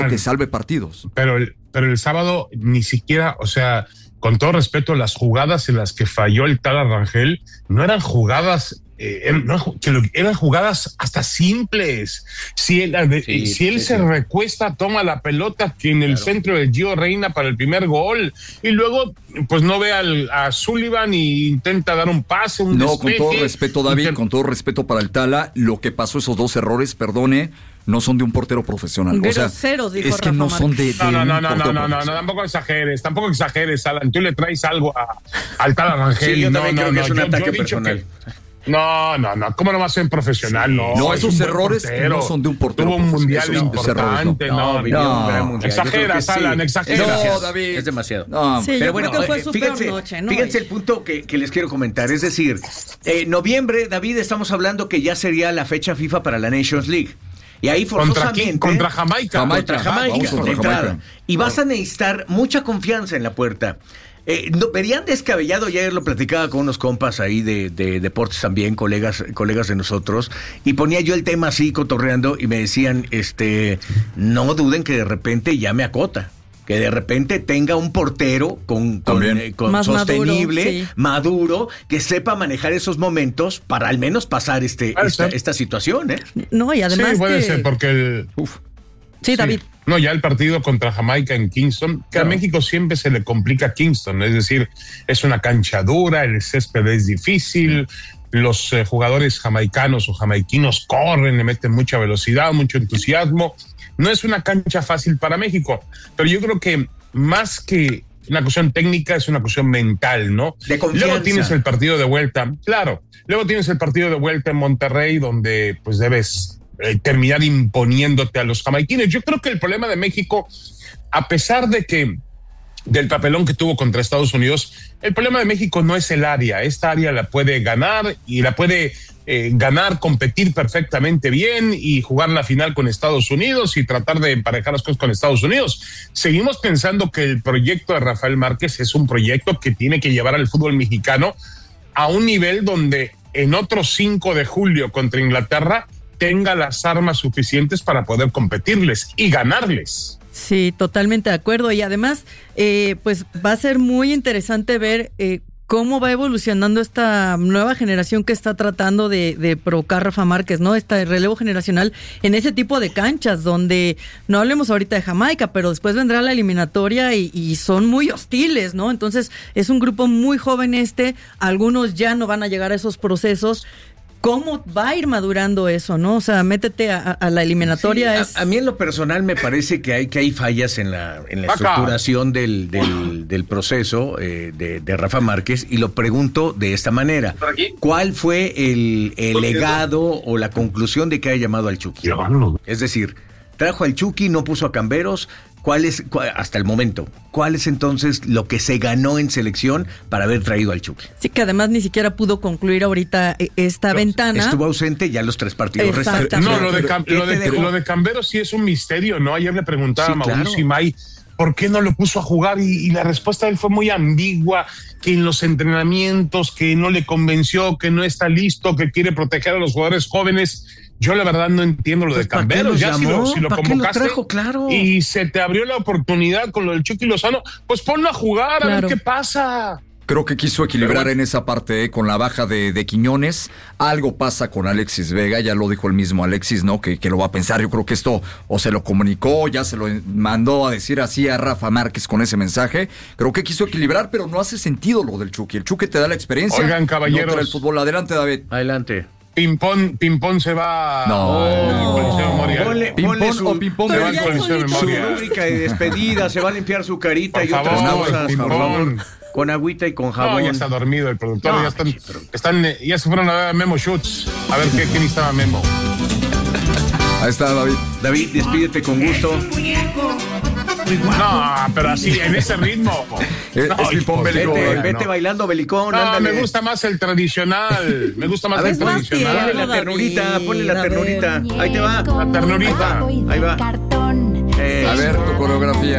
que salve partidos. Pero el sábado ni siquiera, o sea, con todo respeto, las jugadas en las que falló el Tala Rangel no eran jugadas, eran jugadas hasta simples. Si él se recuesta, toma la pelota que en el centro de Gio Reyna para el primer gol, y luego pues no ve a Sullivan y intenta dar un pase, un despeje. Con todo respeto, David, con todo respeto para el Tala, lo que pasó, esos 2 errores, perdone, no son de un portero profesional. Groseros, dijo es que Rafa no son de No, tampoco exageres, Alan. Tú le traes algo al Tala Rangel. Sí, yo también creo que es un ataque personal. No, ¿cómo no va a ser profesional? Sí. No, esos errores no son de un portero. Tuvo un mundial importante. No. Exageras, Alan, exageras. No, David. Es demasiado. Sí, pero bueno, creo que fue super noche, ¿no? Fíjense el punto que les quiero comentar. Es decir, noviembre, David, estamos hablando que ya sería la fecha FIFA para la Nations League. Y ahí forzosamente... Contra Jamaica. Contra Jamaica. Y vas a necesitar mucha confianza en la puerta. Verían descabellado, ya ayer lo platicaba con unos compas ahí de deportes también, colegas de nosotros, y ponía yo el tema así cotorreando y me decían, no duden que de repente llame a Cota, que de repente tenga un portero con sostenible, maduro, que sepa manejar esos momentos para al menos pasar esta situación, No, y además puede ser, porque Sí, David. No, ya el partido contra Jamaica en Kingston, que a México siempre se le complica Kingston, es decir, es una cancha dura, el césped es difícil, los jugadores jamaicanos o jamaiquinos corren, le meten mucha velocidad, mucho entusiasmo. No es una cancha fácil para México, pero yo creo que más que una cuestión técnica es una cuestión mental, ¿no? De confianza. Luego tienes el partido de vuelta, luego tienes el partido de vuelta en Monterrey, donde pues debes terminar imponiéndote a los jamaiquinos. Yo creo que el problema de México, a pesar del papelón que tuvo contra Estados Unidos, el problema de México no es el área. Esta área la puede ganar y la puede competir perfectamente bien y jugar la final con Estados Unidos y tratar de emparejar las cosas con Estados Unidos. Seguimos pensando que el proyecto de Rafael Márquez es un proyecto que tiene que llevar al fútbol mexicano a un nivel donde en otro 5 de julio contra Inglaterra tenga las armas suficientes para poder competirles y ganarles. Sí, totalmente de acuerdo. Y además, pues va a ser muy interesante ver cómo va evolucionando esta nueva generación que está tratando de provocar Rafa Márquez, ¿no? Este relevo generacional en ese tipo de canchas donde no hablemos ahorita de Jamaica, pero después vendrá la eliminatoria y son muy hostiles, ¿no? Entonces es un grupo muy joven algunos ya no van a llegar a esos procesos. ¿Cómo va a ir madurando eso, no? O sea, métete a la eliminatoria. Sí, a mí en lo personal me parece que hay fallas en la estructuración del proceso de Rafa Márquez, y lo pregunto de esta manera. ¿Cuál fue el legado o la conclusión de que haya llamado al Chucky? Es decir, trajo al Chucky, no puso a Camberos. Hasta el momento, cuál es entonces lo que se ganó en selección para haber traído al Chucky? Sí, que además ni siquiera pudo concluir ahorita esta ventana. Estuvo ausente ya los 3 partidos restantes. No, lo de Camberos sí es un misterio, ¿no? Ayer le preguntaba a Mauricio Imay por qué no lo puso a jugar y la respuesta de él fue muy ambigua, que en los entrenamientos, que no le convenció, que no está listo, que quiere proteger a los jugadores jóvenes. Yo la verdad no entiendo lo de Camberos. Ya si lo convocaste y se te abrió la oportunidad con lo del Chucky Lozano, pues ponlo a jugar, a ver qué pasa. Creo que quiso equilibrar en esa parte, con la baja de Quiñones. Algo pasa con Alexis Vega, ya lo dijo el mismo Alexis, ¿no? Que lo va a pensar. Yo creo que esto o se lo comunicó, ya se lo mandó a decir así a Rafa Márquez con ese mensaje. Creo que quiso equilibrar, pero no hace sentido lo del Chucky. El Chucky te da la experiencia. Oigan, caballeros. No trae el fútbol. Adelante, David. Adelante. Pimpón se va al Coliseo Memorial. Pimpón se va al Coliseo Memorial. Su rúbrica de despedida, se va a limpiar su carita por y favor, otras cosas, por favor. Con agüita y con jabón. No, ya está dormido el productor. Ya se fueron a ver a Memo Schutz. A ver quién estaba Memo. Ahí está David. David, despídete con gusto. No, pero así, en ese ritmo. Es Pimpón Belicón. Vete bailando, Belicón. No, me gusta más el tradicional. Me gusta más el tradicional. Ponle la ternurita. Ahí te va. La ternurita. Ahí va. A ver, tu coreografía.